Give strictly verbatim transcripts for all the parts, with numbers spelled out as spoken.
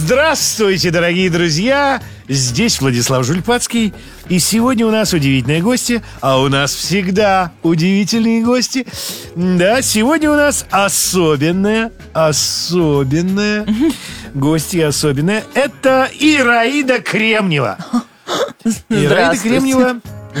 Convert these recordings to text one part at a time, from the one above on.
Здравствуйте, дорогие друзья! Здесь Владислав Жульпацкий. И сегодня у нас удивительные гости. А у нас всегда удивительные гости. Да, сегодня у нас особенная, особенная гостья особенная. Это Ираида Кремнева. Ираида Кремнева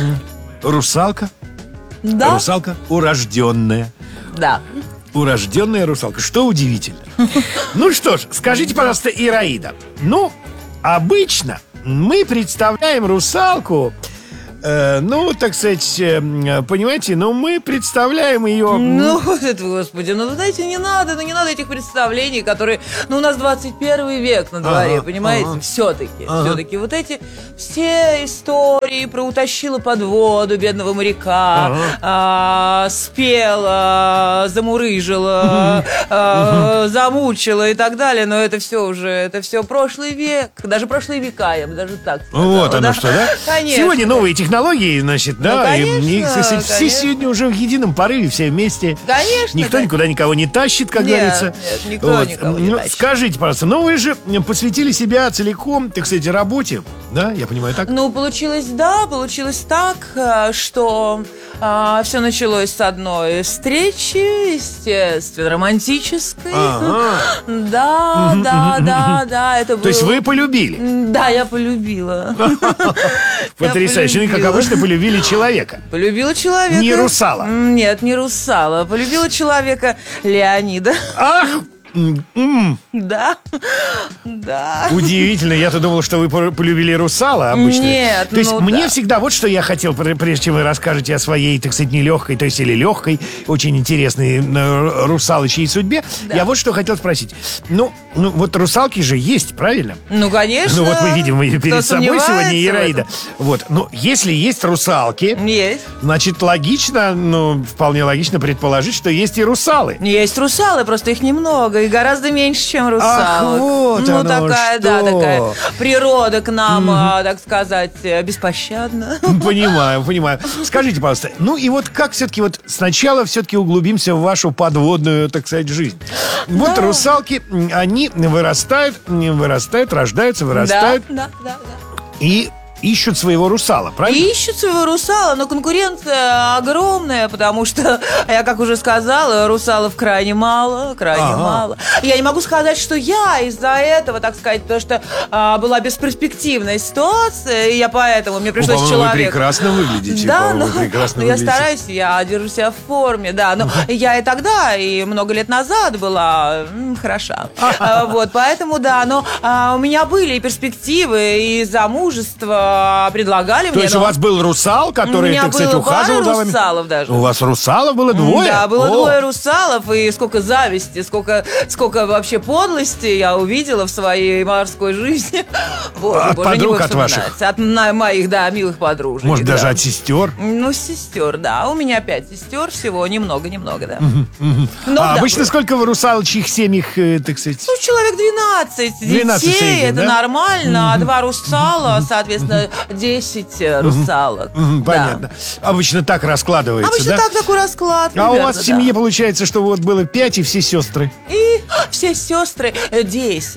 русалка. Да. Русалка урожденная. Да. Урожденная русалка. Что удивительно. Ну что ж, скажите, пожалуйста, Ираида. Ну, обычно мы представляем русалку, э, ну, так сказать, э, понимаете, ну, мы представляем ее... Ну, это, господи, ну, знаете, не надо, ну, не надо этих представлений, которые... Ну, у нас двадцать первый век на дворе, Ага, понимаете? ага. Все-таки, Ага. все-таки вот эти все истории про утащила под воду бедного моряка, Ага. а, спела, замурыжила, а, замучила и так далее, но это все уже, это все прошлый век, даже прошлые века, я бы даже так сказала. Вот оно да? что, да? Конечно. Сегодня новые технологии, значит, да. Ну, конечно, и, и, все, все конечно. сегодня уже в едином порыве, все вместе. Конечно, Никто да. никуда никого не тащит, как Нет, говорится. нет, никто никого не Ну, тащит. скажите, пожалуйста, ну вы же посвятили себя целиком, так сказать, работе, да? Я понимаю, так? Ну, получилось, да, получилось так, э, что все началось с одной встречи, естественно, романтической. Ага. Да, да, да, да, это было... То есть вы полюбили? Да, я полюбила. Потрясающе. Ну и, как полюбила. обычно, полюбили человека. Полюбила человека. Не русала? М, Нет, не русала. Полюбила человека Леонида. Ах! м, м, Да, да. Удивительно, я-то думал, что вы по- полюбили русала обычно. Нет, То есть ну мне да. всегда, вот что я хотел, пр- прежде чем вы расскажете о своей, так сказать, нелегкой, то есть или легкой, очень интересной э, русалочьей судьбе, Да. я вот что хотел спросить. Ну, ну, вот русалки же есть, правильно? Ну, конечно. Ну вот мы видим ее Кто перед собой сомневается сегодня, в Ираида. этом? Вот, ну, если есть русалки, Есть. значит, логично, ну, вполне логично предположить, что есть и русалы. Есть русалы, просто их немного и гораздо меньше, чем русалок. Ах, вот ну, оно такая, да, что. такая природа к нам, а, так сказать, э, беспощадна. Понимаю, понимаю. Скажите, пожалуйста, ну и вот как все-таки вот сначала все-таки углубимся в вашу подводную, так сказать, жизнь. Вот Да. русалки, м, они вырастают, м, вырастают, рождаются, Да, вырастают да, да, да. и ищут своего русала, правильно? Ищут своего русала, но конкуренция огромная, потому что, я как уже сказала, русалов крайне мало, крайне Ага. мало. Я не могу сказать, что я из-за этого, так сказать, потому что а, была бесперспективная ситуация, и я поэтому, мне пришлось По-моему, вы человек... прекрасно выглядите. Да, по-моему, но, вы прекрасно но я выглядите. стараюсь, я держу себя в форме, да. Но я и тогда, и много лет назад была м, хороша. А, Вот, поэтому, да, но а, у меня были и перспективы, и замужество предлагали То мне. есть у но- вас был русал, у который, меня так сказать, было ухаживал пара за вами? русалов даже. У вас русалов было двое? Да, было О. двое русалов, и сколько зависти, сколько, сколько вообще подлости я увидела в своей морской жизни. Боже, От боже, не подруг буду от ваших? вспоминать. От на- моих, да, милых подружек. Может, да. даже от сестер? Ну, сестер, да. У меня пять сестер всего, немного-немного, да. Ну, а да, обычно было. сколько в русалочьих семьях, э, так сказать? Ну, человек двенадцать двенадцать детей, средних, это да? нормально, а два русала, соответственно, десять э, русалок. Мгм, Да. понятно. Обычно так раскладывается, Обычно да? так такой расклад. А у примерно, вас в да. семье получается, что вот было пять и все сестры. И все сестры э, десять.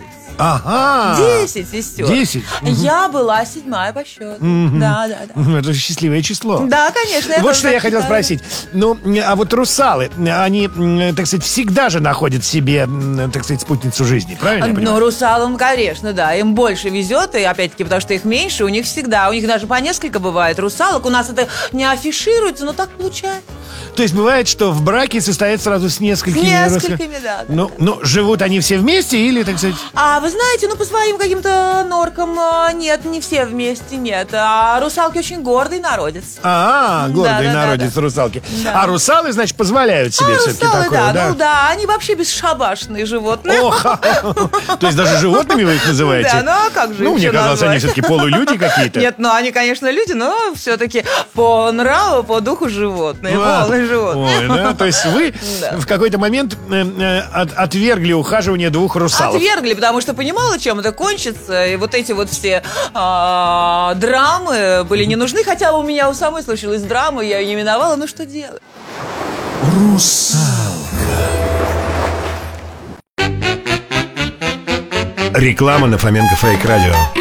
Ага. Десять сестер. Десять? Я была седьмая по счету. Да, да, да. Мгм, это же счастливое число. Да, конечно. Вот тоже что я так хотел считаю. спросить. Ну, а вот русалы, они, м, так сказать, всегда же находят себе, м, так сказать, спутницу жизни, правильно я Ну, понимаю? русалам, конечно, да, им больше везет, и опять-таки, потому что их меньше, у них всегда, у них даже по несколько бывает русалок, у нас это не афишируется, но так получается. То есть бывает, что в браке состоят сразу с несколькими... С русалами? несколькими, да, да. Ну, ну, живут они все вместе или, так сказать... А вы знаете, ну по своим каким-то норкам а, нет, не все вместе, нет. А русалки очень гордый народец. А, гордый да, да, народец да. русалки. Да. А русалы, значит, позволяют себе А все-таки русалы, такое, да, да? ну да, они вообще бесшабашные животные. Ох, то есть даже животными вы их называете? Да, ну а как же Ну, их мне еще казалось, они назвать? все-таки полулюди какие-то. Нет, ну они, конечно, люди, но все-таки по нраву, по духу животные, А, полные животные. Ой, да, то есть вы Да. в какой-то момент э, э, от- отвергли ухаживание двух русалов. Отвергли, потому что понимала, чем это кончится. И вот эти вот все а, драмы были не нужны. Хотя у меня у самой случилась драма, я ее не миновала. Ну что делать? Русалка. Реклама на Фоменко Фейк Радио.